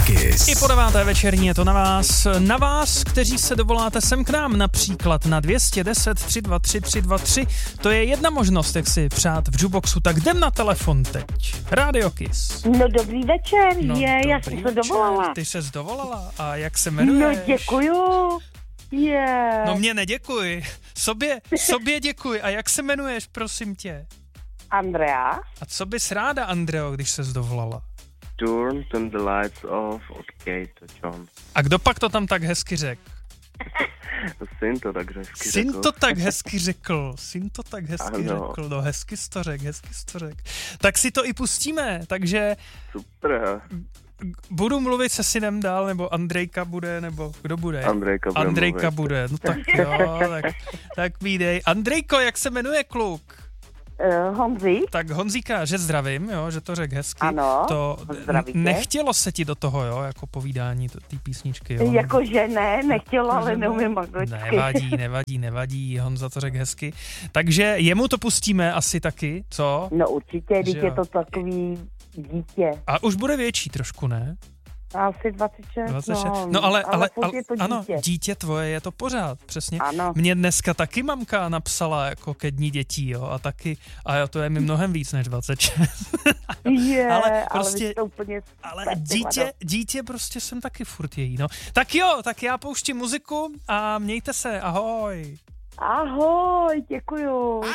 Kiss. I po 9. večerní je to na vás. Na vás, kteří se dovoláte sem k nám, například na 210 323 323. To je jedna možnost, jak si přát v jukeboxu. Tak jdem na telefon teď. Radio Kiss. No dobrý večer, No, já jsem se večer. dovolala. Ty ses dovolala? A jak se jmenuješ? No děkuju. No mě neděkuj. Sobě děkuj. A jak se jmenuješ, prosím tě? Andrea. A co bys ráda, Andreo, když ses dovolala? Turn the lights off od Kate John. A kdo pak to tam tak hezky řekl? Syn to tak hezky Syn řekl. to tak hezky řekl. No hezky jsi to řekl. Tak si to i pustíme, takže Super. budu mluvit se synem dál, nebo Andrejka bude, nebo kdo bude? Andrejka bude, no tak jo, tak výdej. Andrejko, jak se jmenuje kluk? Honzi. Tak Honzíka, že zdravím, jo, že to řekl hezky. Ano, to zdravíte. Nechtělo se ti do toho, jo, jako povídání té písničky, jo. Jakože ne, nechtělo, ale neumím anglicky. Nevadí, Honza to řekl hezky. Takže jemu to pustíme asi taky, co? No určitě, když Že je jo. to takový dítě. A už bude větší trošku, ne? Asi 26, No ale furt je to ano, dítě. dítě tvoje je to pořád, přesně. Ano. Mě dneska taky mamka napsala jako ke dní dětí, jo, a taky, a to je mi mnohem víc než 26. ale prostě- vy jste úplně Ale super, dítě prostě jsem taky furt její, no. Tak jo, tak já pouštím muziku a mějte se, ahoj. Ahoj, děkuju.